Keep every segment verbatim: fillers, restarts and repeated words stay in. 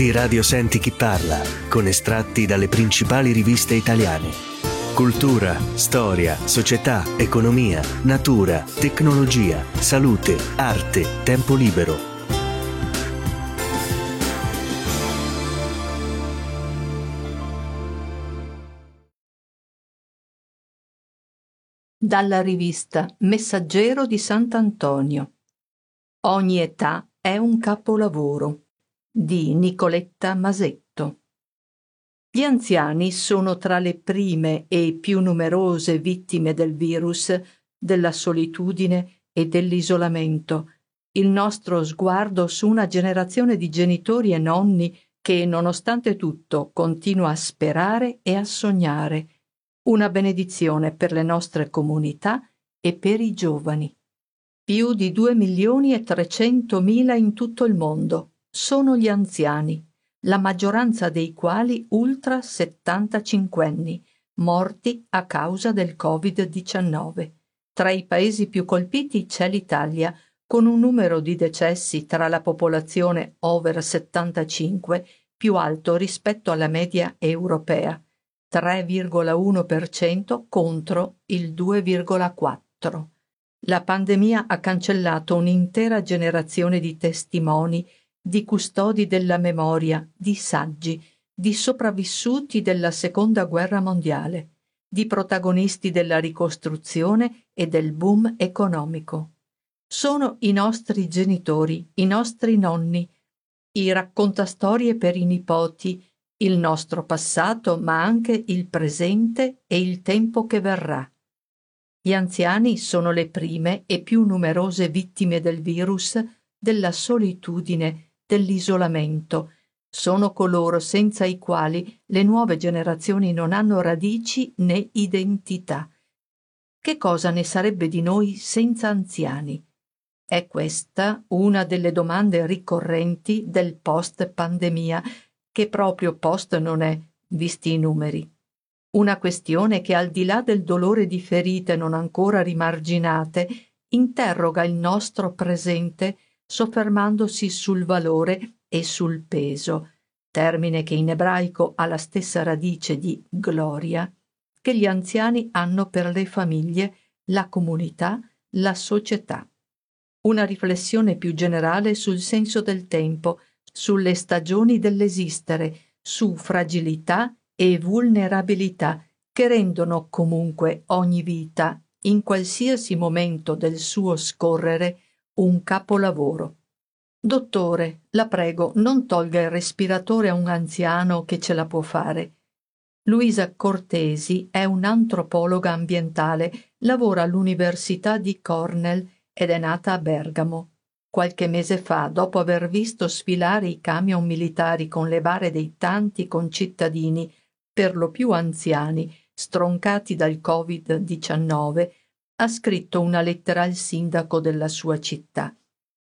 di Radio Senti Chi Parla, con estratti dalle principali riviste italiane. Cultura, storia, società, economia, natura, tecnologia, salute, arte, tempo libero. Dalla rivista Messaggero di Sant'Antonio. Ogni età è un capolavoro di Nicoletta Masetto. Gli anziani sono tra le prime e più numerose vittime del virus, della solitudine e dell'isolamento. Il nostro sguardo su una generazione di genitori e nonni che, nonostante tutto, continua a sperare e a sognare. Una benedizione per le nostre comunità e per i giovani. Più di due milioni e trecentomila in tutto il mondo sono gli anziani, la maggioranza dei quali ultra settantacinquenni, morti a causa del covid diciannove. Tra i paesi più colpiti c'è l'Italia, con un numero di decessi tra la popolazione over settantacinque più alto rispetto alla media europea, tre virgola uno per cento contro il due virgola quattro per cento. La pandemia ha cancellato un'intera generazione di testimoni, di custodi della memoria, di saggi, di sopravvissuti della Seconda Guerra Mondiale, di protagonisti della ricostruzione e del boom economico. Sono i nostri genitori, i nostri nonni, i raccontastorie per i nipoti, il nostro passato, ma anche il presente e il tempo che verrà. Gli anziani sono le prime e più numerose vittime del virus, della solitudine, dell'isolamento. Sono coloro senza i quali le nuove generazioni non hanno radici né identità. Che cosa ne sarebbe di noi senza anziani? È questa una delle domande ricorrenti del post-pandemia, che proprio post non è, visti i numeri. Una questione che, al di là del dolore di ferite non ancora rimarginate, interroga il nostro presente soffermandosi sul valore e sul peso, termine che in ebraico ha la stessa radice di gloria, che gli anziani hanno per le famiglie, la comunità, la società. Una riflessione più generale sul senso del tempo, sulle stagioni dell'esistere, su fragilità e vulnerabilità che rendono comunque ogni vita, in qualsiasi momento del suo scorrere, un capolavoro. Dottore, la prego, non tolga il respiratore a un anziano che ce la può fare. Luisa Cortesi è un'antropologa ambientale, lavora all'Università di Cornell ed è nata a Bergamo. Qualche mese fa, dopo aver visto sfilare i camion militari con le bare dei tanti concittadini, per lo più anziani, stroncati dal covid diciannove, ha scritto una lettera al sindaco della sua città.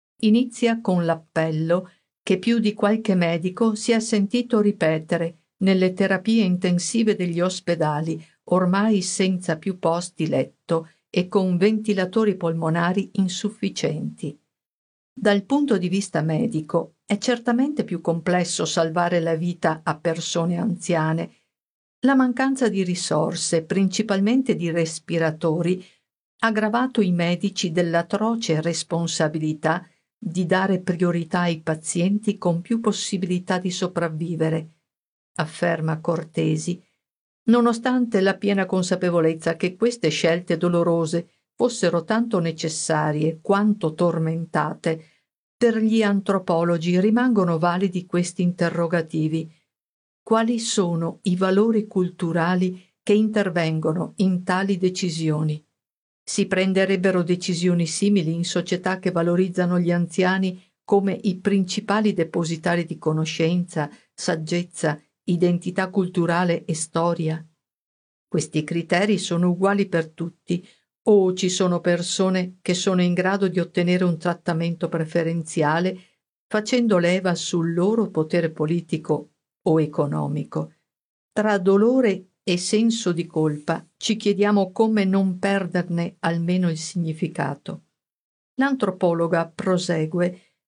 Inizia con l'appello che più di qualche medico si è sentito ripetere nelle terapie intensive degli ospedali, ormai senza più posti letto e con ventilatori polmonari insufficienti. Dal punto di vista medico è certamente più complesso salvare la vita a persone anziane. La mancanza di risorse, principalmente di respiratori, ha gravato i medici dell'atroce responsabilità di dare priorità ai pazienti con più possibilità di sopravvivere, afferma Cortesi, nonostante la piena consapevolezza che queste scelte dolorose fossero tanto necessarie quanto tormentate. Per gli antropologi rimangono validi questi interrogativi. Quali sono i valori culturali che intervengono in tali decisioni? Si prenderebbero decisioni simili in società che valorizzano gli anziani come i principali depositari di conoscenza, saggezza, identità culturale e storia? Questi criteri sono uguali per tutti, o ci sono persone che sono in grado di ottenere un trattamento preferenziale facendo leva sul loro potere politico o economico? Tra dolore e senso di colpa ci chiediamo come non perderne almeno il significato. L'antropologa prosegue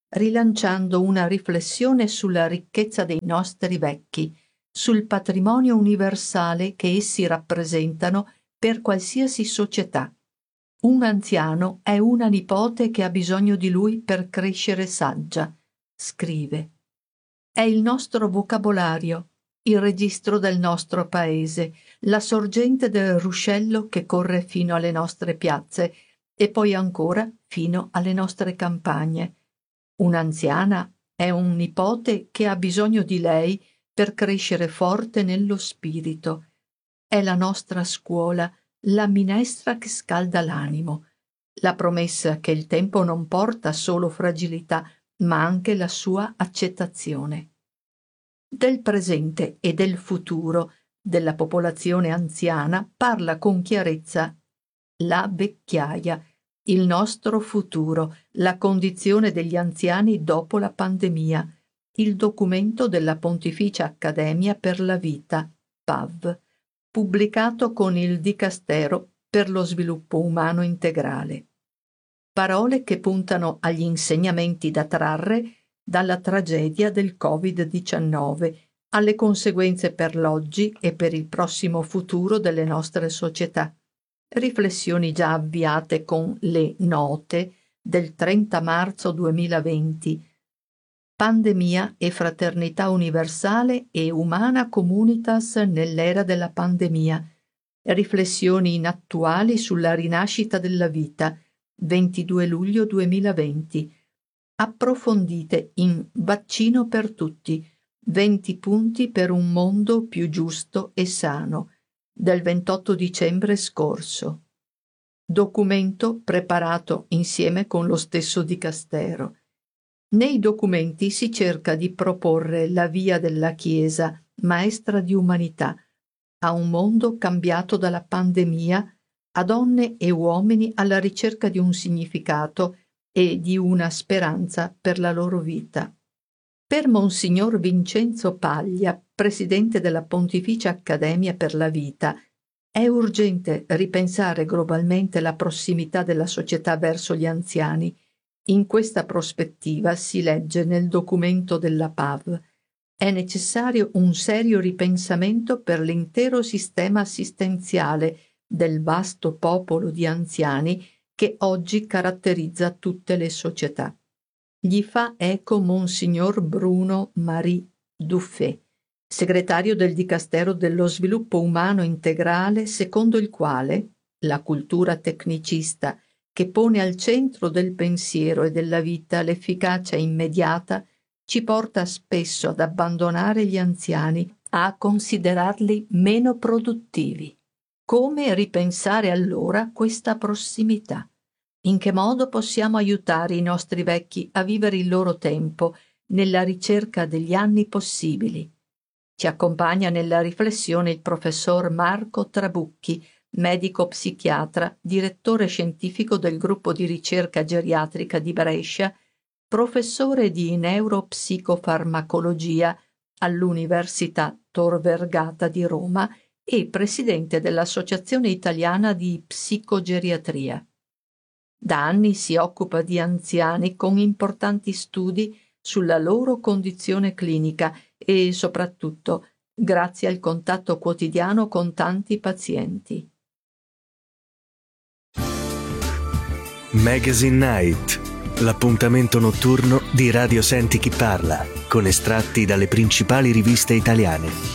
rilanciando una riflessione sulla ricchezza dei nostri vecchi, sul patrimonio universale che essi rappresentano per qualsiasi società. Un anziano è una nipote che ha bisogno di lui per crescere saggia, scrive. È il nostro vocabolario, il registro del nostro paese, la sorgente del ruscello che corre fino alle nostre piazze e poi ancora fino alle nostre campagne. Un'anziana è un nipote che ha bisogno di lei per crescere forte nello spirito. È la nostra scuola, la minestra che scalda l'animo, la promessa che il tempo non porta solo fragilità, ma anche la sua accettazione. Del presente e del futuro della popolazione anziana parla con chiarezza la vecchiaia, il nostro futuro, la condizione degli anziani dopo la pandemia, il documento della Pontificia Accademia per la Vita, P A V, pubblicato con il Dicastero per lo Sviluppo Umano Integrale. Parole che puntano agli insegnamenti da trarre dalla tragedia del covid diciannove, alle conseguenze per l'oggi e per il prossimo futuro delle nostre società. Riflessioni già avviate con le note del trenta marzo duemilaventi. Pandemia e fraternità universale e umana communitas nell'era della pandemia. Riflessioni inattuali sulla rinascita della vita, ventidue luglio duemilaventi. Approfondite in Vaccino per tutti, venti punti per un mondo più giusto e sano, del ventotto dicembre scorso. Documento preparato insieme con lo stesso Dicastero. Nei documenti si cerca di proporre la via della Chiesa, maestra di umanità, a un mondo cambiato dalla pandemia, a donne e uomini alla ricerca di un significato e di una speranza per la loro vita. Per Monsignor Vincenzo Paglia, presidente della Pontificia Accademia per la Vita, è urgente ripensare globalmente la prossimità della società verso gli anziani. In questa prospettiva si legge nel documento della P A V: è necessario un serio ripensamento per l'intero sistema assistenziale del vasto popolo di anziani che oggi caratterizza tutte le società. Gli fa eco Monsignor Bruno Marie Dufay, segretario del Dicastero dello Sviluppo Umano Integrale, secondo il quale la cultura tecnicista che pone al centro del pensiero e della vita l'efficacia immediata ci porta spesso ad abbandonare gli anziani, a considerarli meno produttivi. Come ripensare allora questa prossimità? In che modo possiamo aiutare i nostri vecchi a vivere il loro tempo nella ricerca degli anni possibili? Ci accompagna nella riflessione il professor Marco Trabucchi, medico psichiatra, direttore scientifico del gruppo di ricerca geriatrica di Brescia, professore di neuropsicofarmacologia all'Università Tor Vergata di Roma e presidente dell'Associazione Italiana di Psicogeriatria. Da anni si occupa di anziani con importanti studi sulla loro condizione clinica e soprattutto grazie al contatto quotidiano con tanti pazienti. Magazine Night, l'appuntamento notturno di Radio Senti Chi Parla, con estratti dalle principali riviste italiane.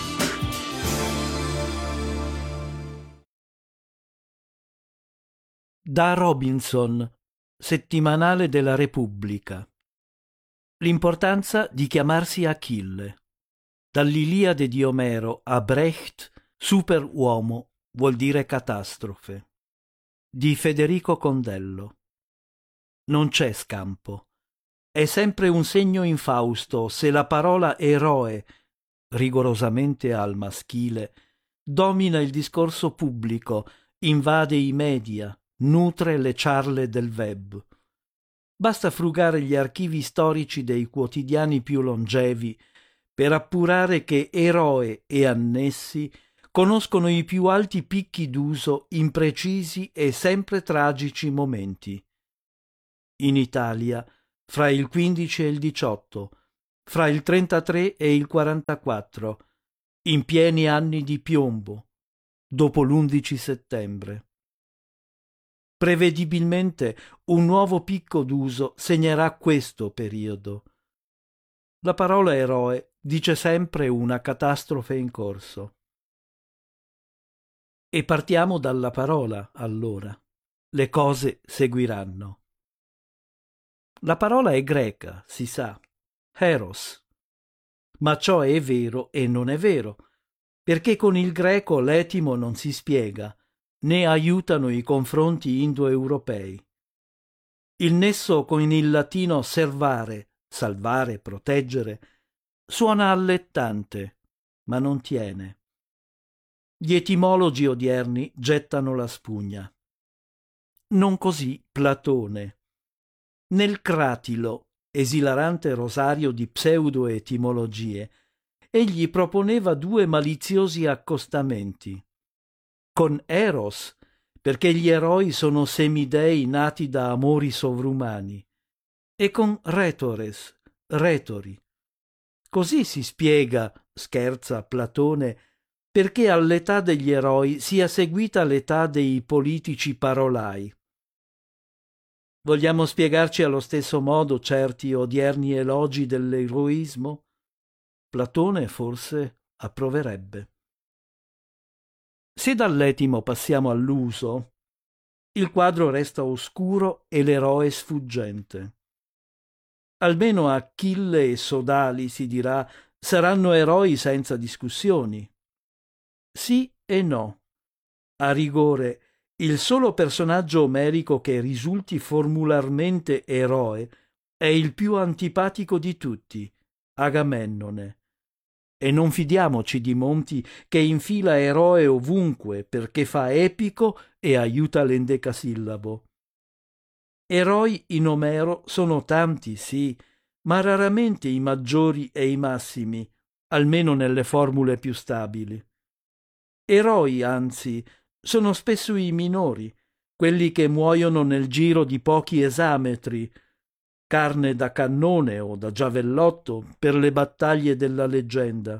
Da Robinson, settimanale della Repubblica. L'importanza di chiamarsi Achille. Dall'Iliade di Omero a Brecht, superuomo vuol dire catastrofe. Di Federico Condello. Non c'è scampo. È sempre un segno infausto se la parola eroe, rigorosamente al maschile, domina il discorso pubblico, invade i media, nutre le ciarle del web. Basta frugare gli archivi storici dei quotidiani più longevi per appurare che eroe e annessi conoscono i più alti picchi d'uso in precisi e sempre tragici momenti. In Italia fra il quindici e il diciotto, fra il trentatré e il quarantaquattro, in pieni anni di piombo, dopo l'undici settembre. Prevedibilmente un nuovo picco d'uso segnerà questo periodo. La parola eroe dice sempre una catastrofe in corso. E partiamo dalla parola, allora. Le cose seguiranno. La parola è greca, si sa, heros. Ma ciò è vero e non è vero, perché con il greco l'etimo non si spiega, né aiutano i confronti indoeuropei. Il nesso con il latino servare, salvare, proteggere, suona allettante, ma non tiene. Gli etimologi odierni gettano la spugna. Non così Platone. Nel Cratilo, esilarante rosario di pseudo-etimologie, egli proponeva due maliziosi accostamenti. Con Eros, perché gli eroi sono semidei nati da amori sovrumani, e con Retores, retori. Così si spiega, scherza Platone, perché all'età degli eroi sia seguita l'età dei politici parolai. Vogliamo spiegarci allo stesso modo certi odierni elogi dell'eroismo? Platone forse approverebbe. Se dall'etimo passiamo all'uso, il quadro resta oscuro e l'eroe sfuggente. Almeno Achille e Sodali, si dirà, saranno eroi senza discussioni. Sì e no. A rigore, il solo personaggio omerico che risulti formularmente eroe è il più antipatico di tutti, Agamennone. E non fidiamoci di Monti che infila eroe ovunque perché fa epico e aiuta l'endecasillabo. Eroi in Omero sono tanti, sì, ma raramente i maggiori e i massimi, almeno nelle formule più stabili. Eroi, anzi, sono spesso i minori, quelli che muoiono nel giro di pochi esametri, carne da cannone o da giavellotto per le battaglie della leggenda.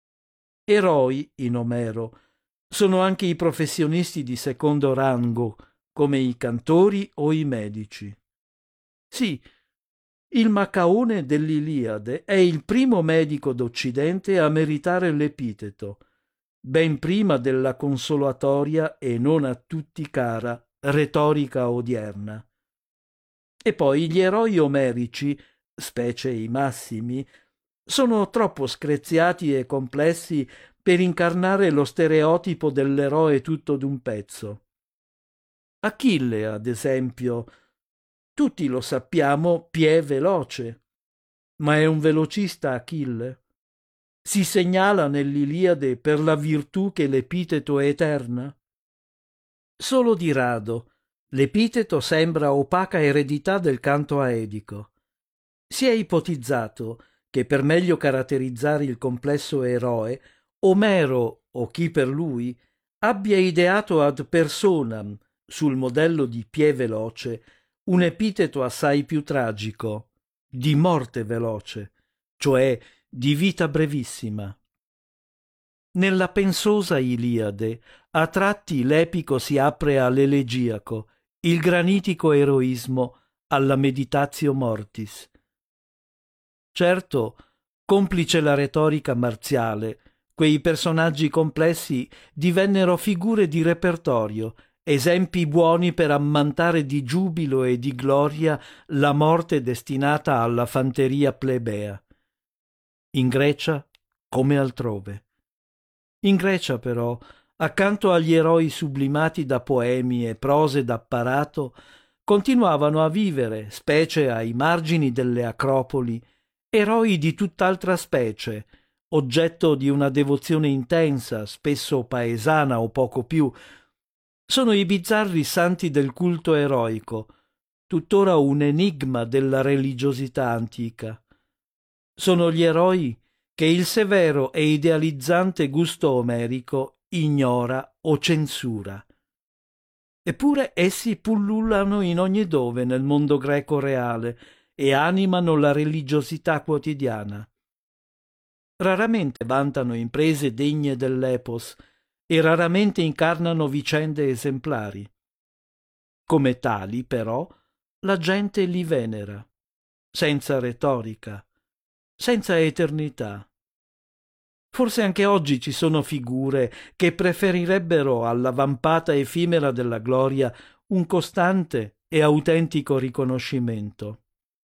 Eroi, in Omero, sono anche i professionisti di secondo rango, come i cantori o i medici. Sì, il Macaone dell'Iliade è il primo medico d'Occidente a meritare l'epiteto, ben prima della consolatoria e non a tutti cara retorica odierna. E poi gli eroi omerici, specie i massimi, sono troppo screziati e complessi per incarnare lo stereotipo dell'eroe tutto d'un pezzo. Achille, ad esempio, tutti lo sappiamo, piè veloce. Ma è un velocista Achille? Si segnala nell'Iliade per la virtù che l'epiteto è eterna? Solo di rado l'epiteto sembra opaca eredità del canto aedico. Si è ipotizzato che per meglio caratterizzare il complesso eroe, Omero, o chi per lui, abbia ideato ad personam, sul modello di piè veloce, un epiteto assai più tragico, di morte veloce, cioè di vita brevissima. Nella pensosa Iliade, a tratti l'epico si apre all'elegiaco, il granitico eroismo alla meditatio mortis. Certo, complice la retorica marziale, quei personaggi complessi divennero figure di repertorio, esempi buoni per ammantare di giubilo e di gloria la morte destinata alla fanteria plebea. In Grecia come altrove. In Grecia, però, accanto agli eroi sublimati da poemi e prose d'apparato, continuavano a vivere, specie ai margini delle acropoli, eroi di tutt'altra specie, oggetto di una devozione intensa, spesso paesana o poco più. Sono i bizzarri santi del culto eroico, tuttora un enigma della religiosità antica. Sono gli eroi che il severo e idealizzante gusto omerico ignora o censura. Eppure essi pullulano in ogni dove nel mondo greco reale e animano la religiosità quotidiana. Raramente vantano imprese degne dell'epos e raramente incarnano vicende esemplari. Come tali, però, la gente li venera, senza retorica, senza eternità. Forse anche oggi ci sono figure che preferirebbero alla vampata effimera della gloria un costante e autentico riconoscimento.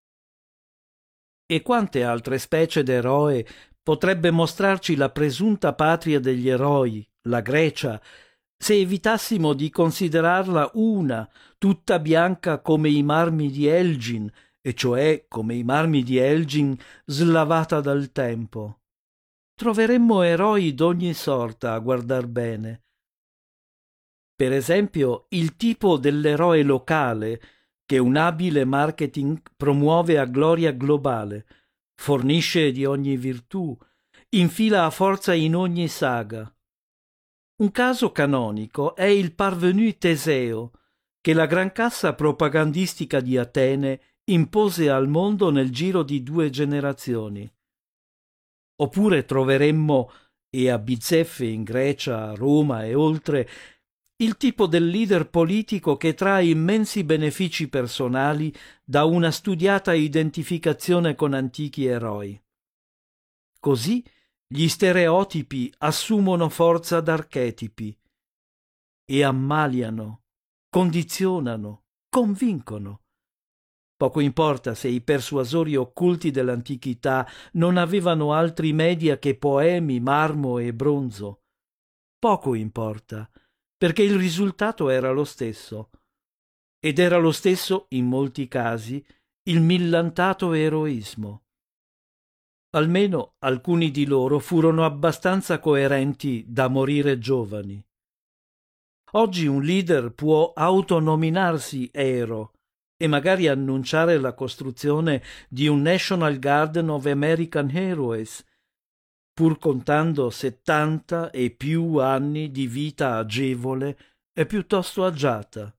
E quante altre specie d'eroe potrebbe mostrarci la presunta patria degli eroi, la Grecia, se evitassimo di considerarla una, tutta bianca come i marmi di Elgin, e cioè come i marmi di Elgin slavata dal tempo. Troveremmo eroi d'ogni sorta a guardar bene. Per esempio, il tipo dell'eroe locale che un abile marketing promuove a gloria globale, fornisce di ogni virtù, infila a forza in ogni saga. Un caso canonico è il parvenu Teseo, che la gran cassa propagandistica di Atene impose al mondo nel giro di due generazioni. Oppure troveremmo, e a Bizeffe in Grecia, a Roma e oltre, il tipo del leader politico che trae immensi benefici personali da una studiata identificazione con antichi eroi. Così gli stereotipi assumono forza d'archetipi e ammaliano, condizionano, convincono. Poco importa se i persuasori occulti dell'antichità non avevano altri media che poemi, marmo e bronzo. Poco importa, perché il risultato era lo stesso. Ed era lo stesso, in molti casi, il millantato eroismo. Almeno alcuni di loro furono abbastanza coerenti da morire giovani. Oggi un leader può autonominarsi ero e magari annunciare la costruzione di un National Garden of American Heroes, pur contando settanta e più anni di vita agevole e piuttosto agiata.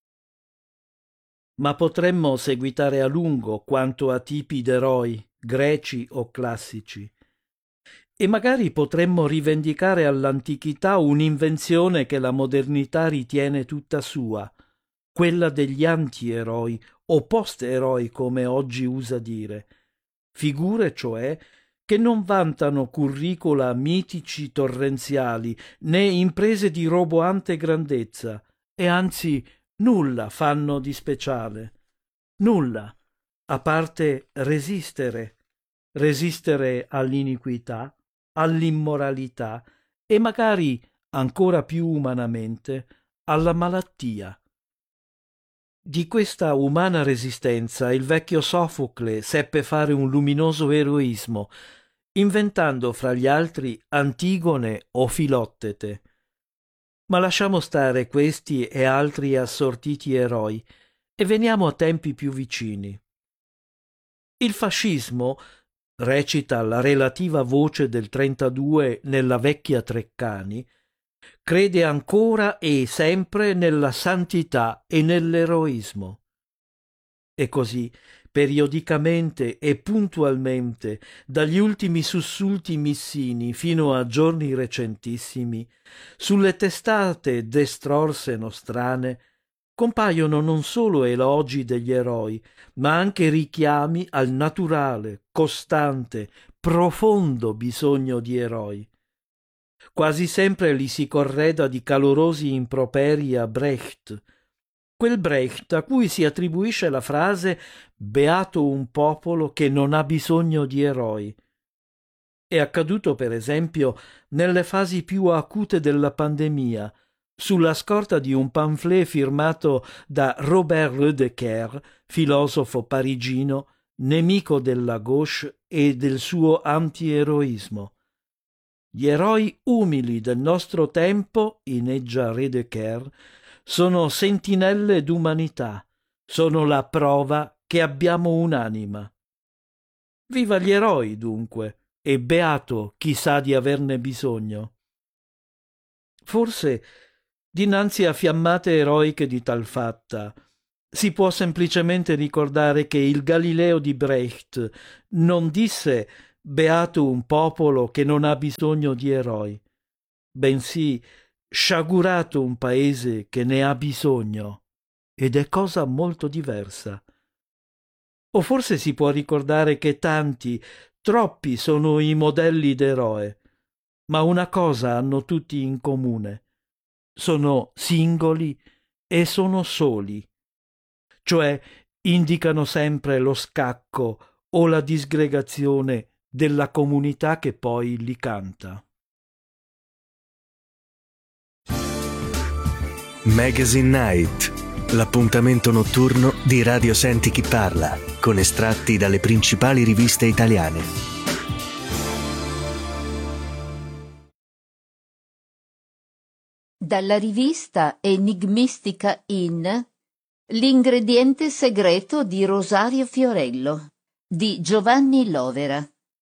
Ma potremmo seguitare a lungo quanto a tipi d'eroi, greci o classici. E magari potremmo rivendicare all'antichità un'invenzione che la modernità ritiene tutta sua, quella degli anti-eroi o post-eroi come oggi usa dire, figure cioè che non vantano curricula mitici torrenziali né imprese di roboante grandezza e anzi nulla fanno di speciale, nulla, a parte resistere, resistere all'iniquità, all'immoralità e magari, ancora più umanamente, alla malattia. Di questa umana resistenza il vecchio Sofocle seppe fare un luminoso eroismo, inventando fra gli altri Antigone o Filottete. Ma lasciamo stare questi e altri assortiti eroi e veniamo a tempi più vicini. Il fascismo, recita la relativa voce del trentadue nella vecchia Treccani, crede ancora e sempre nella santità e nell'eroismo. E così, periodicamente e puntualmente, dagli ultimi sussulti missini fino a giorni recentissimi, sulle testate destrorse nostrane, compaiono non solo elogi degli eroi, ma anche richiami al naturale, costante, profondo bisogno di eroi. Quasi sempre li si correda di calorosi improperi a Brecht, quel Brecht a cui si attribuisce la frase «beato un popolo che non ha bisogno di eroi». È accaduto, per esempio, nelle fasi più acute della pandemia, sulla scorta di un pamphlet firmato da Robert Rödeker, filosofo parigino, nemico della gauche e del suo anti-eroismo. Gli eroi umili del nostro tempo, inneggia Rödeker, sono sentinelle d'umanità, sono la prova che abbiamo un'anima. Viva gli eroi, dunque, e beato chi sa di averne bisogno. Forse, dinanzi a fiammate eroiche di tal fatta, Si può semplicemente ricordare che il Galileo di Brecht non disse «beato un popolo che non ha bisogno di eroi», bensì «sciagurato un paese che ne ha bisogno», ed è cosa molto diversa. O forse si può ricordare che tanti, troppi sono i modelli d'eroe, ma una cosa hanno tutti in comune: sono singoli e sono soli, cioè indicano sempre lo scacco o la disgregazione della comunità che poi li canta. Magazine Night, l'appuntamento notturno di Radio Senti Chi Parla, con estratti dalle principali riviste italiane. Dalla rivista enigmistica In, L'ingrediente segreto di Rosario Fiorello di Giovanni Lovera.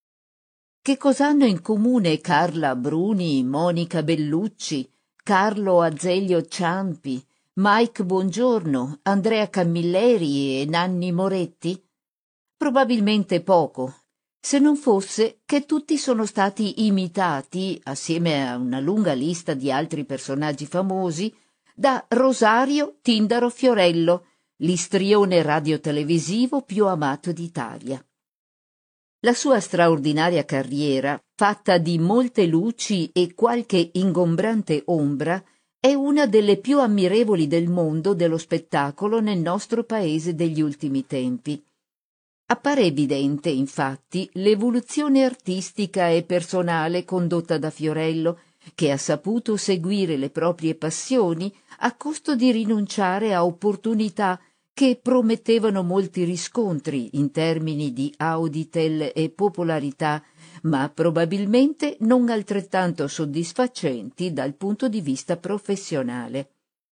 Che cos'hanno in comune Carla Bruni, Monica Bellucci, Carlo Azeglio Ciampi, Mike Bongiorno, Andrea Camilleri e Nanni Moretti? Probabilmente poco, se non fosse che tutti sono stati imitati, assieme a una lunga lista di altri personaggi famosi, da Rosario Tindaro Fiorello, l'istrione radiotelevisivo più amato d'Italia. La sua straordinaria carriera, fatta di molte luci e qualche ingombrante ombra, è una delle più ammirevoli del mondo dello spettacolo nel nostro paese degli ultimi tempi. Appare evidente, infatti, l'evoluzione artistica e personale condotta da Fiorello, che ha saputo seguire le proprie passioni a costo di rinunciare a opportunità che promettevano molti riscontri in termini di auditel e popolarità, ma probabilmente non altrettanto soddisfacenti dal punto di vista professionale.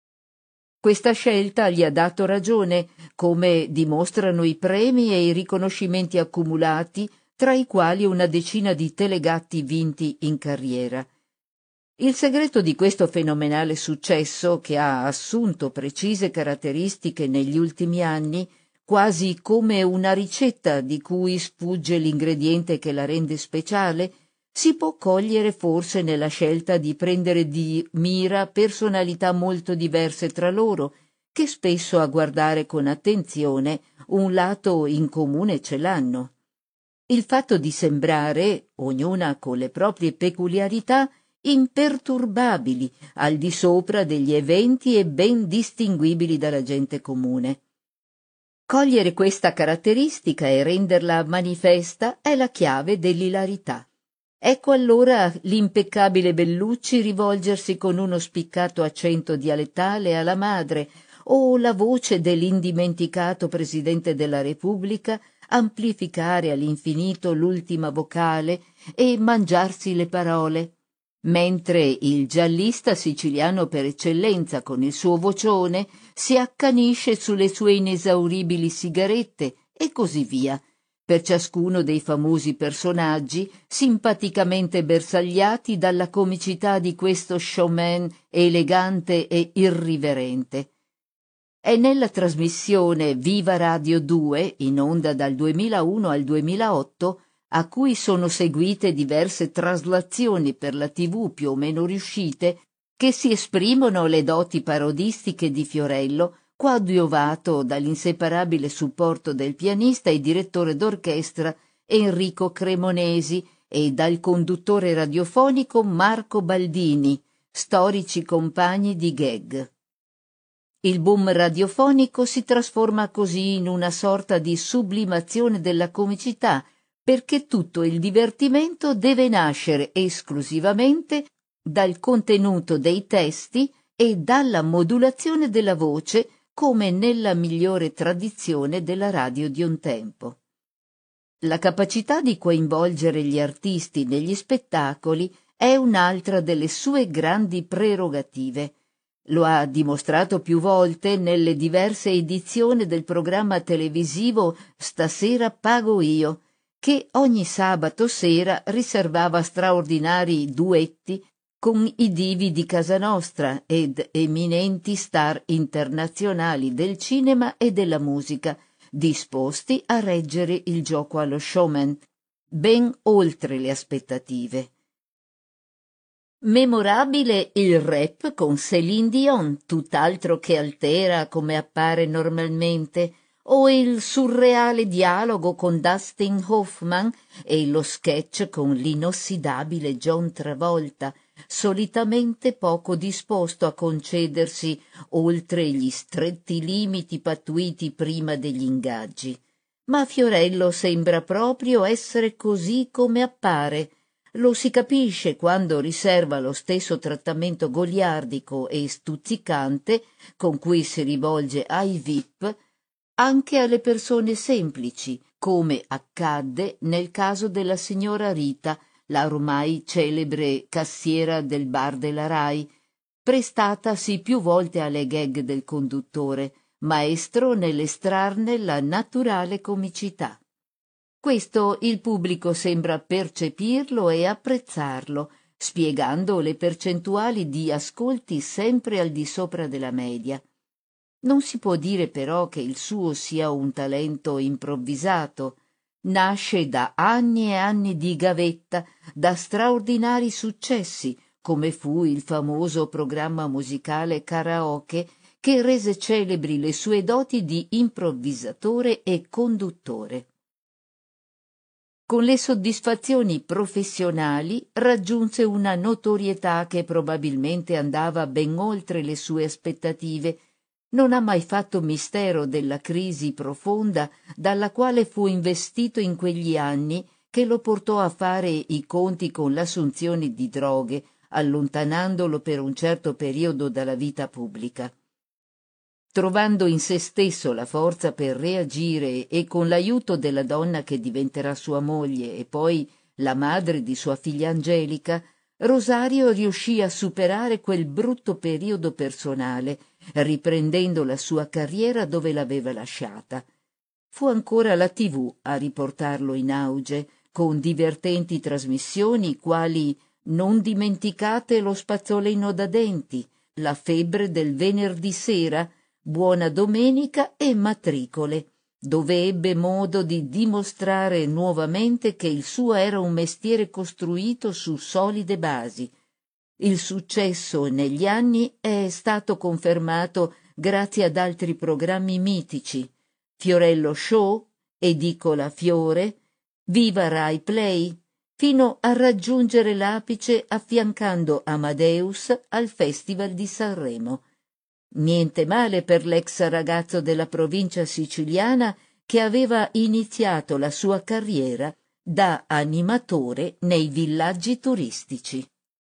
Questa scelta gli ha dato ragione, come dimostrano i premi e i riconoscimenti accumulati, tra i quali una decina di telegatti vinti in carriera. Il segreto di questo fenomenale successo, che ha assunto precise caratteristiche negli ultimi anni, quasi come una ricetta di cui sfugge l'ingrediente che la rende speciale, si può cogliere forse nella scelta di prendere di mira personalità molto diverse tra loro, che spesso a guardare con attenzione un lato in comune ce l'hanno. Il fatto di sembrare, ognuna con le proprie peculiarità, imperturbabili, al di sopra degli eventi e ben distinguibili dalla gente comune. Cogliere questa caratteristica e renderla manifesta è la chiave dell'ilarità. Ecco allora l'impeccabile Bellucci rivolgersi con uno spiccato accento dialettale alla madre, o la voce dell'indimenticato Presidente della Repubblica amplificare all'infinito l'ultima vocale e mangiarsi le parole, mentre il giallista siciliano per eccellenza con il suo vocione si accanisce sulle sue inesauribili sigarette e così via, per ciascuno dei famosi personaggi simpaticamente bersagliati dalla comicità di questo showman elegante e irriverente. È nella trasmissione Viva Radio due, in onda dal duemilauno al duemilaotto, a cui sono seguite diverse traslazioni per la tivù più o meno riuscite, che si esprimono le doti parodistiche di Fiorello, coadiuvato dall'inseparabile supporto del pianista e direttore d'orchestra Enrico Cremonesi e dal conduttore radiofonico Marco Baldini, storici compagni di gag. Il boom radiofonico si trasforma così in una sorta di sublimazione della comicità, perché tutto il divertimento deve nascere esclusivamente dal contenuto dei testi e dalla modulazione della voce, come nella migliore tradizione della radio di un tempo. La capacità di coinvolgere gli artisti negli spettacoli è un'altra delle sue grandi prerogative. Lo ha dimostrato più volte nelle diverse edizioni del programma televisivo Stasera pago io, che ogni sabato sera riservava straordinari duetti con i divi di casa nostra ed eminenti star internazionali del cinema e della musica, disposti a reggere il gioco allo showman, ben oltre le aspettative. Memorabile il rap con Céline Dion, tutt'altro che altera come appare normalmente, o il surreale dialogo con Dustin Hoffman e lo sketch con l'inossidabile John Travolta, solitamente poco disposto a concedersi oltre gli stretti limiti pattuiti prima degli ingaggi. Ma Fiorello sembra proprio essere così come appare. Lo si capisce quando riserva lo stesso trattamento goliardico e stuzzicante con cui si rivolge ai V I P anche alle persone semplici, come accadde nel caso della signora Rita, la ormai celebre cassiera del bar della Rai, prestatasi più volte alle gag del conduttore, maestro nell'estrarne la naturale comicità. Questo il pubblico sembra percepirlo e apprezzarlo, spiegando le percentuali di ascolti sempre al di sopra della media. Non si può dire però che il suo sia un talento improvvisato. Nasce da anni e anni di gavetta, da straordinari successi, come fu il famoso programma musicale Karaoke, che rese celebri le sue doti di improvvisatore e conduttore. Con le soddisfazioni professionali raggiunse una notorietà che probabilmente andava ben oltre le sue aspettative. Non ha mai fatto mistero della crisi profonda dalla quale fu investito in quegli anni che lo portò a fare i conti con l'assunzione di droghe, allontanandolo per un certo periodo dalla vita pubblica. Trovando in se stesso la forza per reagire e con l'aiuto della donna che diventerà sua moglie e poi la madre di sua figlia Angelica, Rosario riuscì a superare quel brutto periodo personale, riprendendo la sua carriera dove l'aveva lasciata. Fu ancora la tivù a riportarlo in auge, con divertenti trasmissioni quali Non dimenticate lo spazzolino da denti, La febbre del venerdì sera, Buona domenica e Matricole, dove ebbe modo di dimostrare nuovamente che il suo era un mestiere costruito su solide basi. Il successo negli anni è stato confermato grazie ad altri programmi mitici: Fiorello Show, Edicola Fiore, Viva Rai Play, fino a raggiungere l'apice affiancando Amadeus al Festival di Sanremo. Niente male per l'ex ragazzo della provincia siciliana che aveva iniziato la sua carriera da animatore nei villaggi turistici.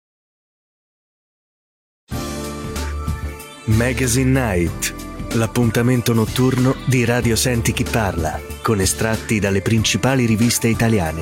Magazine Night, l'appuntamento notturno di Radio Senti Chi Parla, con estratti dalle principali riviste italiane.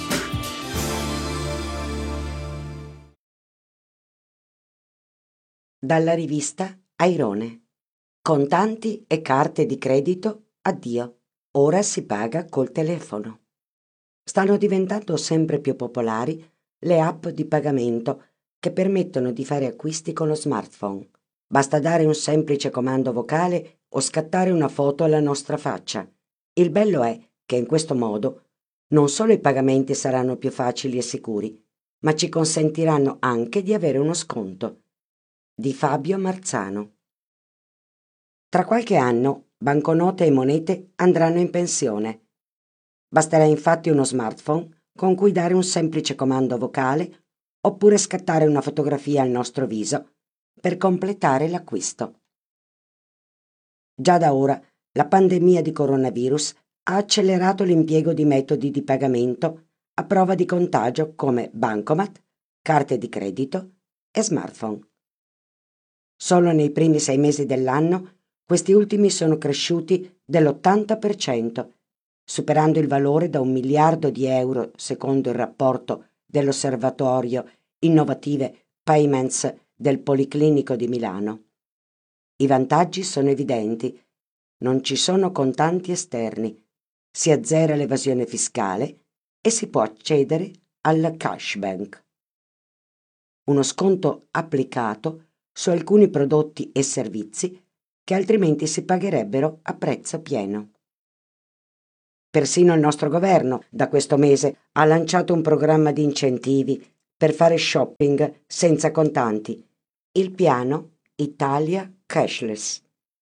Dalla rivista Airone. Contanti e carte di credito, addio. Ora si paga col telefono. Stanno diventando sempre più popolari le app di pagamento che permettono di fare acquisti con lo smartphone. Basta dare un semplice comando vocale o scattare una foto alla nostra faccia. Il bello è che in questo modo non solo i pagamenti saranno più facili e sicuri, ma ci consentiranno anche di avere uno sconto. Di Fabio Marzano. Tra qualche anno banconote e monete andranno in pensione. Basterà infatti uno smartphone con cui dare un semplice comando vocale oppure scattare una fotografia al nostro viso per completare l'acquisto. Già da ora la pandemia di coronavirus ha accelerato l'impiego di metodi di pagamento a prova di contagio come bancomat, carte di credito e smartphone. Solo nei primi sei mesi dell'anno questi ultimi sono cresciuti dell'ottanta per cento, superando il valore da un miliardo di euro secondo il rapporto dell'Osservatorio Innovative Payments del Policlinico di Milano. I vantaggi sono evidenti. Non ci sono contanti esterni, si azzera l'evasione fiscale e si può accedere al cashback. uno sconto applicato su alcuni prodotti e servizi che altrimenti si pagherebbero a prezzo pieno. Persino il nostro governo da questo mese ha lanciato un programma di incentivi per fare shopping senza contanti, il piano Italia Cashless.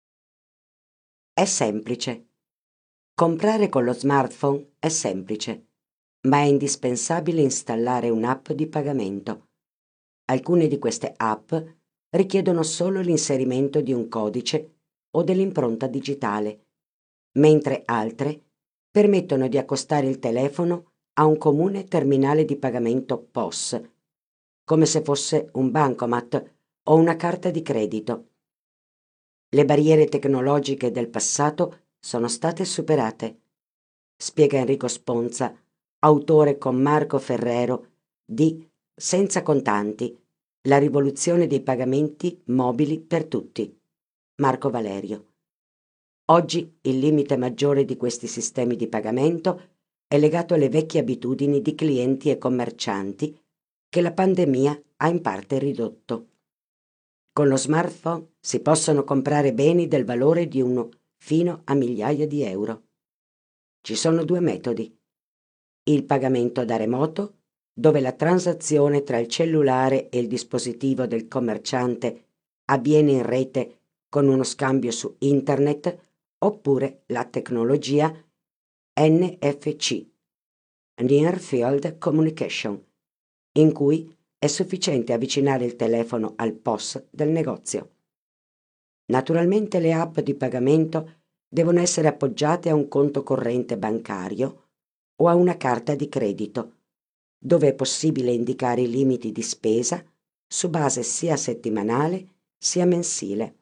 È semplice. Comprare con lo smartphone è semplice, ma è indispensabile installare un'app di pagamento. Alcune di queste app richiedono solo l'inserimento di un codice o dell'impronta digitale, mentre altre permettono di accostare il telefono a un comune terminale di pagamento P O S, come se fosse un bancomat o una carta di credito. Le barriere tecnologiche del passato sono state superate, spiega Enrico Sponza, autore con Marco Ferrero di Senza contanti, la rivoluzione dei pagamenti mobili per tutti. Marco Valerio. Oggi il limite maggiore di questi sistemi di pagamento è legato alle vecchie abitudini di clienti e commercianti che la pandemia ha in parte ridotto. Con lo smartphone si possono comprare beni del valore di uno fino a migliaia di euro. Ci sono due metodi. Il pagamento da remoto, dove la transazione tra il cellulare e il dispositivo del commerciante avviene in rete con uno scambio su internet, oppure la tecnologia N F C, Near Field Communication, in cui è sufficiente avvicinare il telefono al P O S del negozio. Naturalmente le app di pagamento devono essere appoggiate a un conto corrente bancario o a una carta di credito, dove è possibile indicare i limiti di spesa su base sia settimanale sia mensile.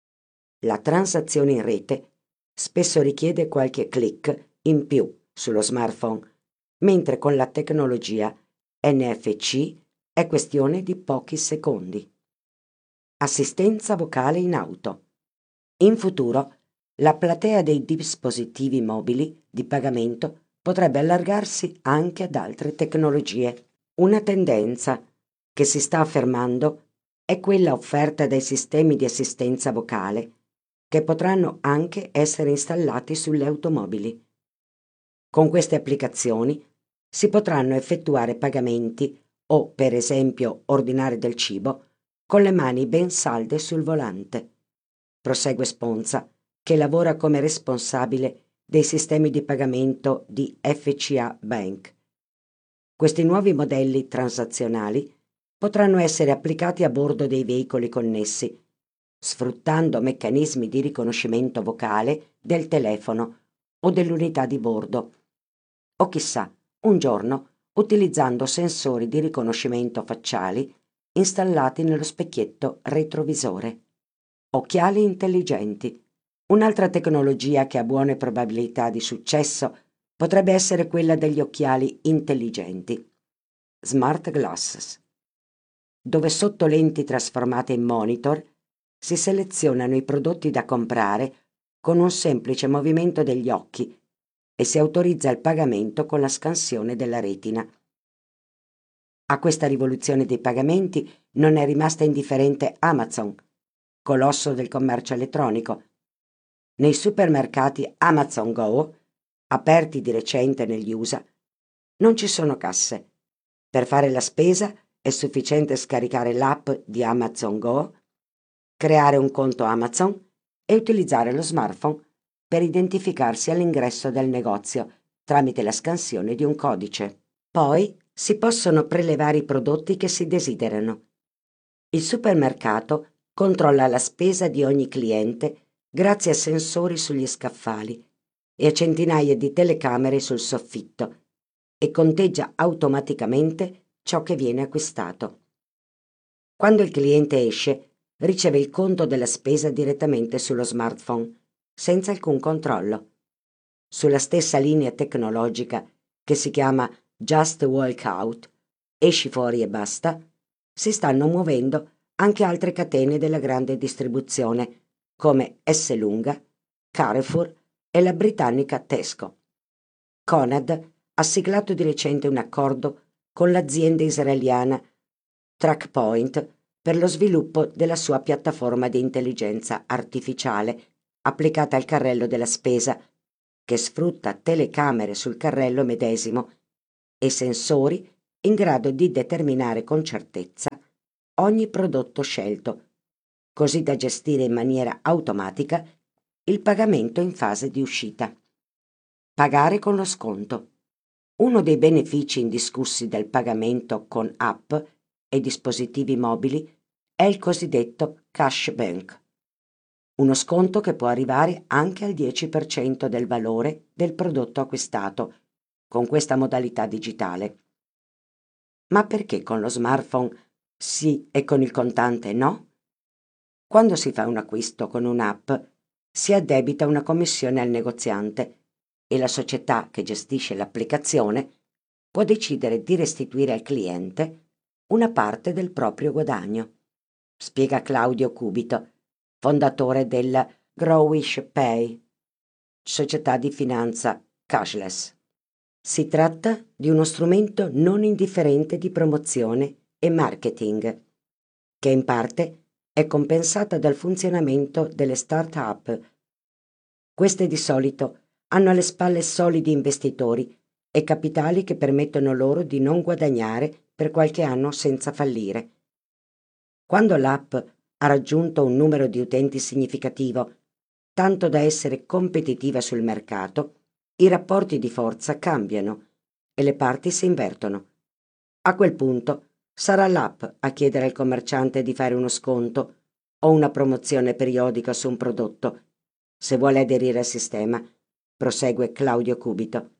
La transazione in rete spesso richiede qualche click in più sullo smartphone, mentre con la tecnologia N F C è questione di pochi secondi. Assistenza vocale in auto. In futuro, la platea dei dispositivi mobili di pagamento potrebbe allargarsi anche ad altre tecnologie. Una tendenza che si sta affermando è quella offerta dai sistemi di assistenza vocale, che potranno anche essere installati sulle automobili. Con queste applicazioni si potranno effettuare pagamenti o, per esempio, ordinare del cibo con le mani ben salde sul volante. Prosegue Sponza, che lavora come responsabile dei sistemi di pagamento di F C A Bank. Questi nuovi modelli transazionali potranno essere applicati a bordo dei veicoli connessi, sfruttando meccanismi di riconoscimento vocale del telefono o dell'unità di bordo, o chissà, un giorno utilizzando sensori di riconoscimento facciali installati nello specchietto retrovisore. Occhiali intelligenti. Un'altra tecnologia che ha buone probabilità di successo potrebbe essere quella degli occhiali intelligenti, smart glasses, dove sotto lenti trasformate in monitor si selezionano i prodotti da comprare con un semplice movimento degli occhi e si autorizza il pagamento con la scansione della retina. A questa rivoluzione dei pagamenti non è rimasta indifferente Amazon, colosso del commercio elettronico. Nei supermercati Amazon Go, aperti di recente negli U S A, non ci sono casse. Per fare la spesa è sufficiente scaricare l'app di Amazon Go, creare un conto Amazon e utilizzare lo smartphone per identificarsi all'ingresso del negozio tramite la scansione di un codice. Poi si possono prelevare i prodotti che si desiderano. Il supermercato controlla la spesa di ogni cliente grazie a sensori sugli scaffali e a centinaia di telecamere sul soffitto e conteggia automaticamente ciò che viene acquistato. Quando il cliente esce, riceve il conto della spesa direttamente sullo smartphone, senza alcun controllo. Sulla stessa linea tecnologica che si chiama Just Walk Out, esci fuori e basta, si stanno muovendo anche altre catene della grande distribuzione, come Esselunga, Carrefour e la britannica Tesco. Conad ha siglato di recente un accordo con l'azienda israeliana TrackPoint per lo sviluppo della sua piattaforma di intelligenza artificiale applicata al carrello della spesa, che sfrutta telecamere sul carrello medesimo e sensori in grado di determinare con certezza ogni prodotto scelto, così da gestire in maniera automatica il pagamento in fase di uscita. Pagare con lo sconto. Uno dei benefici indiscussi del pagamento con app e dispositivi mobili è il cosiddetto cashback, uno sconto che può arrivare anche al dieci per cento del valore del prodotto acquistato con questa modalità digitale. Ma perché con lo smartphone sì e con il contante no? Quando si fa un acquisto con un'app si addebita una commissione al negoziante e la società che gestisce l'applicazione può decidere di restituire al cliente una parte del proprio guadagno, spiega Claudio Cubito, fondatore della Growish Pay, società di finanza cashless. Si tratta di uno strumento non indifferente di promozione e marketing, che in parte è compensata dal funzionamento delle start-up. Queste di solito hanno alle spalle solidi investitori e capitali che permettono loro di non guadagnare per qualche anno senza fallire. Quando l'app ha raggiunto un numero di utenti significativo, tanto da essere competitiva sul mercato, i rapporti di forza cambiano e le parti si invertono. A quel punto sarà l'app a chiedere al commerciante di fare uno sconto o una promozione periodica su un prodotto, se vuole aderire al sistema, prosegue Claudio Cubito.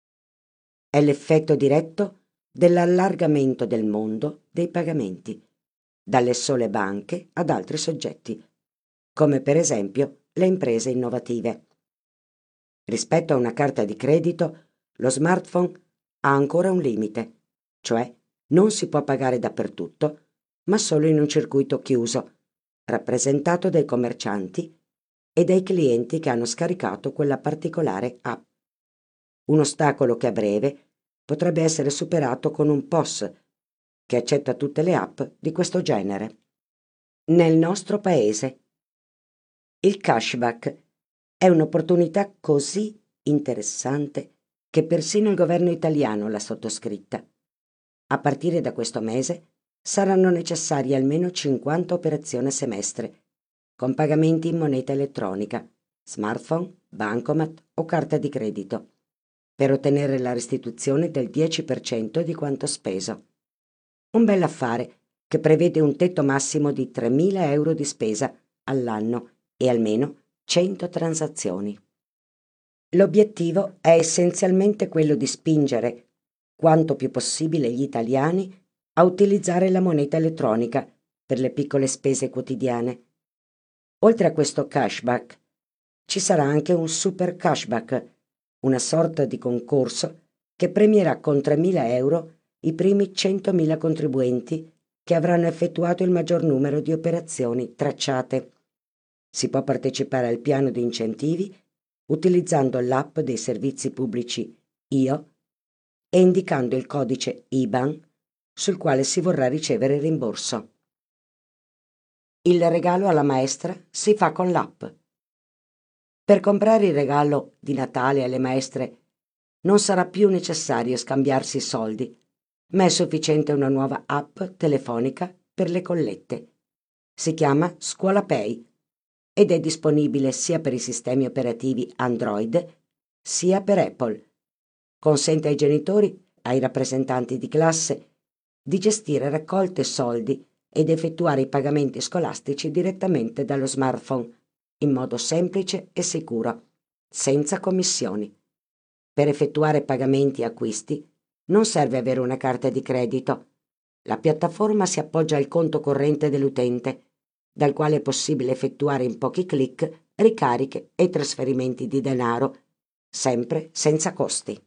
È l'effetto diretto dell'allargamento del mondo dei pagamenti, dalle sole banche ad altri soggetti, come per esempio le imprese innovative. Rispetto a una carta di credito, lo smartphone ha ancora un limite, cioè non si può pagare dappertutto, ma solo in un circuito chiuso, rappresentato dai commercianti e dai clienti che hanno scaricato quella particolare app. Un ostacolo che a breve potrebbe essere superato con un P O S che accetta tutte le app di questo genere. Nel nostro paese il cashback è un'opportunità così interessante che persino il governo italiano l'ha sottoscritta. A partire da questo mese saranno necessarie almeno cinquanta operazioni a semestre, con pagamenti in moneta elettronica, smartphone, bancomat o carta di credito, per ottenere la restituzione del dieci per cento di quanto speso. Un bell'affare che prevede un tetto massimo di tremila euro di spesa all'anno e almeno cento transazioni. L'obiettivo è essenzialmente quello di spingere quanto più possibile gli italiani a utilizzare la moneta elettronica per le piccole spese quotidiane. Oltre a questo cashback, ci sarà anche un super cashback, una sorta di concorso che premierà con tremila euro i primi centomila contribuenti che avranno effettuato il maggior numero di operazioni tracciate. Si può partecipare al piano di incentivi utilizzando l'app dei servizi pubblici I O e indicando il codice I B A N sul quale si vorrà ricevere il rimborso. Il regalo alla maestra si fa con l'app. Per comprare il regalo di Natale alle maestre non sarà più necessario scambiarsi soldi, ma è sufficiente una nuova app telefonica per le collette. Si chiama Scuola Pay ed è disponibile sia per i sistemi operativi Android sia per Apple. Consente ai genitori, ai rappresentanti di classe, di gestire raccolte soldi ed effettuare i pagamenti scolastici direttamente dallo smartphone, in modo semplice e sicuro, senza commissioni. Per effettuare pagamenti e acquisti non serve avere una carta di credito. La piattaforma si appoggia al conto corrente dell'utente, dal quale è possibile effettuare in pochi clic ricariche e trasferimenti di denaro, sempre senza costi.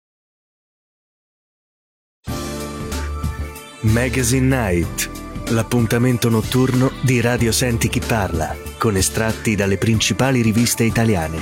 Magazine Night, l'appuntamento notturno di Radio Senti Chi Parla, con estratti dalle principali riviste italiane.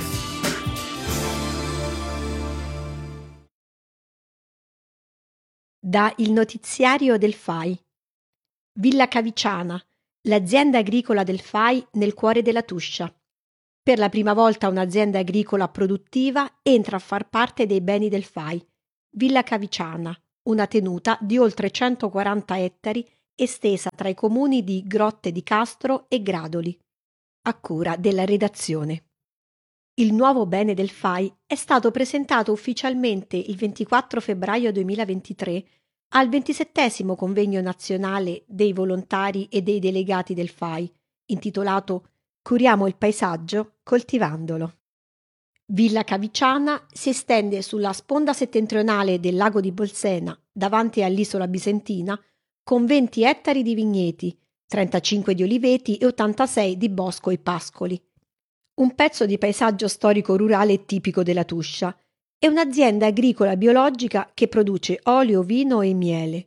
Da Il Notiziario del F A I. Villa Caviciana, l'azienda agricola del F A I nel cuore della Tuscia. Per la prima volta un'azienda agricola produttiva entra a far parte dei beni del F A I. Villa Caviciana, una tenuta di oltre centoquaranta ettari estesa tra i comuni di Grotte di Castro e Gradoli, a cura della redazione. Il nuovo bene del F A I è stato presentato ufficialmente il ventiquattro febbraio duemilaventitré al ventisettesimo convegno nazionale dei volontari e dei delegati del F A I, intitolato Curiamo il paesaggio coltivandolo. Villa Caviciana si estende sulla sponda settentrionale del lago di Bolsena, davanti all'isola bisentina, con venti ettari di vigneti, trentacinque di oliveti e ottantasei di bosco e pascoli. Un pezzo di paesaggio storico rurale tipico della Tuscia e un'azienda agricola biologica che produce olio, vino e miele.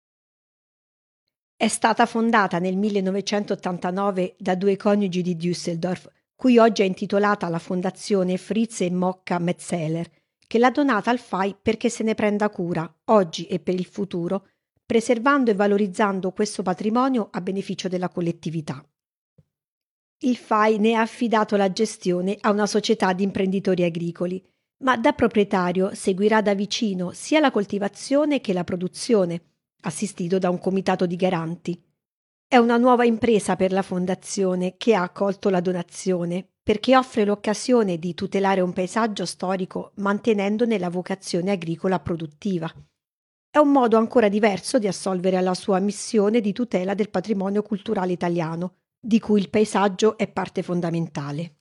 È stata fondata nel millenovecentottantanove da due coniugi di Düsseldorf, cui oggi è intitolata la fondazione Fritz e Mocca Metzeler, che l'ha donata al F A I perché se ne prenda cura, oggi e per il futuro, preservando e valorizzando questo patrimonio a beneficio della collettività. Il F A I ne ha affidato la gestione a una società di imprenditori agricoli, ma da proprietario seguirà da vicino sia la coltivazione che la produzione, assistito da un comitato di garanti. È una nuova impresa per la fondazione che ha accolto la donazione perché offre l'occasione di tutelare un paesaggio storico mantenendone la vocazione agricola produttiva. È un modo ancora diverso di assolvere alla sua missione di tutela del patrimonio culturale italiano, di cui il paesaggio è parte fondamentale.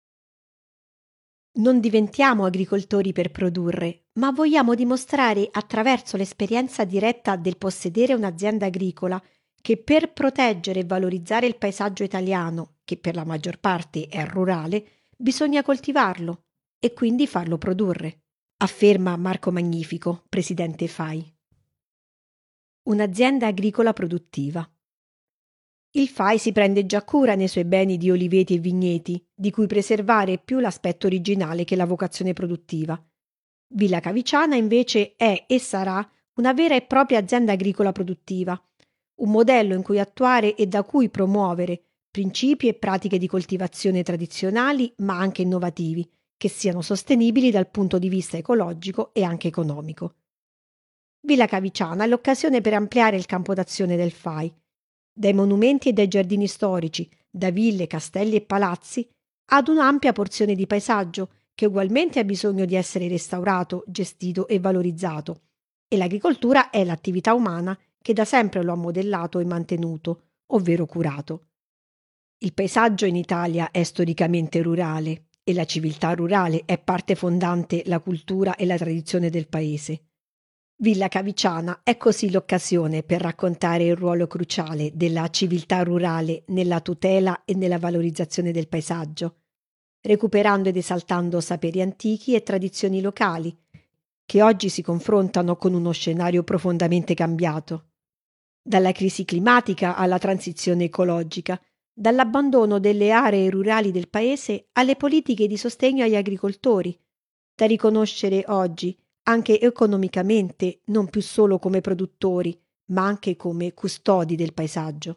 Non diventiamo agricoltori per produrre, ma vogliamo dimostrare attraverso l'esperienza diretta del possedere un'azienda agricola che per proteggere e valorizzare il paesaggio italiano, che per la maggior parte è rurale, bisogna coltivarlo e quindi farlo produrre, afferma Marco Magnifico, presidente F A I. Un'azienda agricola produttiva. Il F A I si prende già cura nei suoi beni di oliveti e vigneti, di cui preservare più l'aspetto originale che la vocazione produttiva. Villa Caviciana invece è e sarà una vera e propria azienda agricola produttiva, un modello in cui attuare e da cui promuovere principi e pratiche di coltivazione tradizionali ma anche innovativi, che siano sostenibili dal punto di vista ecologico e anche economico. Villa Caviciana è l'occasione per ampliare il campo d'azione del F A I, dai monumenti e dai giardini storici, da ville, castelli e palazzi, ad un'ampia porzione di paesaggio che ugualmente ha bisogno di essere restaurato, gestito e valorizzato, e l'agricoltura è l'attività umana che da sempre lo ha modellato e mantenuto, ovvero curato. Il paesaggio in Italia è storicamente rurale e la civiltà rurale è parte fondante la cultura e la tradizione del paese. Villa Caviciana è così l'occasione per raccontare il ruolo cruciale della civiltà rurale nella tutela e nella valorizzazione del paesaggio, recuperando ed esaltando saperi antichi e tradizioni locali, che oggi si confrontano con uno scenario profondamente cambiato. Dalla crisi climatica alla transizione ecologica, dall'abbandono delle aree rurali del paese alle politiche di sostegno agli agricoltori, da riconoscere oggi anche economicamente non più solo come produttori, ma anche come custodi del paesaggio.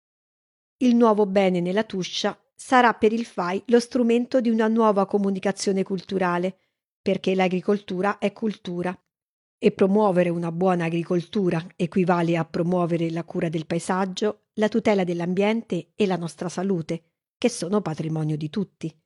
Il nuovo bene nella Tuscia sarà per il F A I lo strumento di una nuova comunicazione culturale, perché l'agricoltura è cultura e promuovere una buona agricoltura equivale a promuovere la cura del paesaggio, la tutela dell'ambiente e la nostra salute, che sono patrimonio di tutti.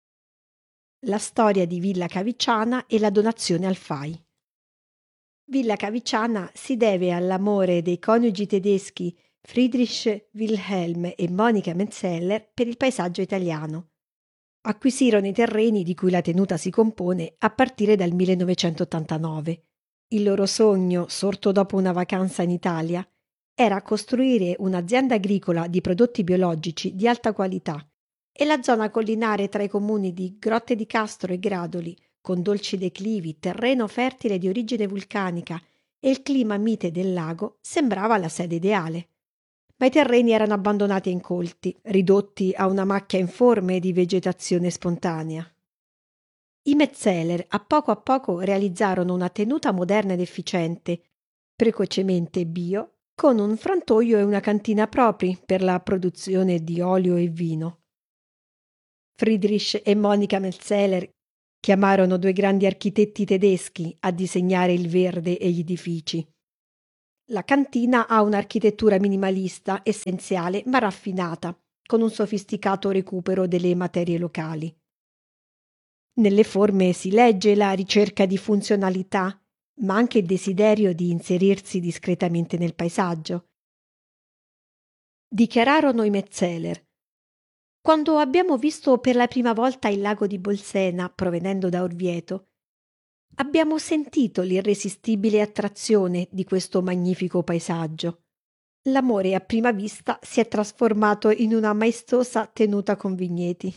La storia di Villa Caviciana e la donazione al F A I. Villa Caviciana si deve all'amore dei coniugi tedeschi Friedrich Wilhelm e Monica Metzeler per il paesaggio italiano. Acquisirono i terreni di cui la tenuta si compone a partire dal millenovecentottantanove. Il loro sogno, sorto dopo una vacanza in Italia, era costruire un'azienda agricola di prodotti biologici di alta qualità e la zona collinare tra i comuni di Grotte di Castro e Gradoli, con dolci declivi, terreno fertile di origine vulcanica e il clima mite del lago, sembrava la sede ideale. Ma i terreni erano abbandonati e incolti, ridotti a una macchia informe di vegetazione spontanea. I Metzeler a poco a poco realizzarono una tenuta moderna ed efficiente, precocemente bio, con un frantoio e una cantina propri per la produzione di olio e vino. Friedrich e Monica Metzeler chiamarono due grandi architetti tedeschi a disegnare il verde e gli edifici. La cantina ha un'architettura minimalista, essenziale ma raffinata, con un sofisticato recupero delle materie locali. Nelle forme si legge la ricerca di funzionalità, ma anche il desiderio di inserirsi discretamente nel paesaggio. Dichiararono i Metzeler: quando abbiamo visto per la prima volta il lago di Bolsena provenendo da Orvieto, abbiamo sentito l'irresistibile attrazione di questo magnifico paesaggio. L'amore a prima vista si è trasformato in una maestosa tenuta con vigneti.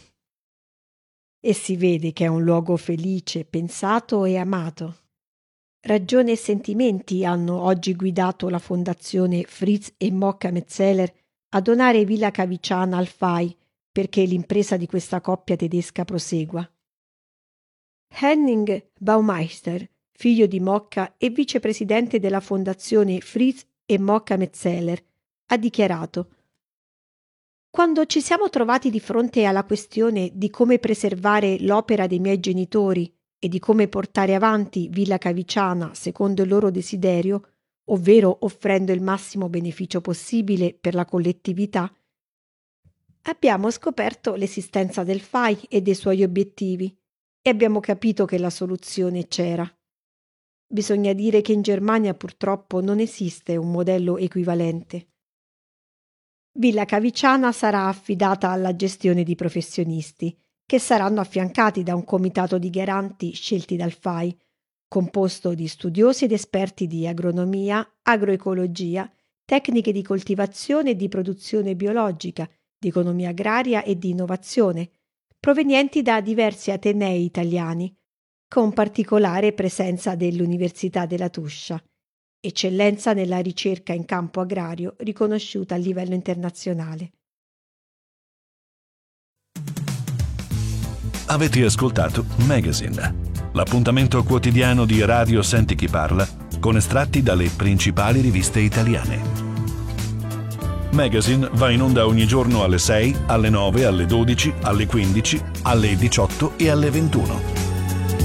E si vede che è un luogo felice, pensato e amato. Ragione e sentimenti hanno oggi guidato la fondazione Fritz e Mocca Metzeler a donare Villa Caviciana al F A I perché l'impresa di questa coppia tedesca prosegua. Henning Baumeister, figlio di Mocca e vicepresidente della fondazione Fritz e Mocca Metzeler, ha dichiarato: quando ci siamo trovati di fronte alla questione di come preservare l'opera dei miei genitori e di come portare avanti Villa Caviciana secondo il loro desiderio, ovvero offrendo il massimo beneficio possibile per la collettività, abbiamo scoperto l'esistenza del F A I e dei suoi obiettivi e abbiamo capito che la soluzione c'era. Bisogna dire che in Germania purtroppo non esiste un modello equivalente. Villa Caviciana sarà affidata alla gestione di professionisti, che saranno affiancati da un comitato di garanti scelti dal F A I, composto di studiosi ed esperti di agronomia, agroecologia, tecniche di coltivazione e di produzione biologica, di economia agraria e di innovazione, provenienti da diversi atenei italiani, con particolare presenza dell'Università della Tuscia, eccellenza nella ricerca in campo agrario riconosciuta a livello internazionale. Avete ascoltato Magazine, l'appuntamento quotidiano di Radio Senti Chi Parla con estratti dalle principali riviste italiane. Magazine va in onda ogni giorno alle sei, alle nove, alle dodici, alle quindici, alle diciotto e alle ventuno.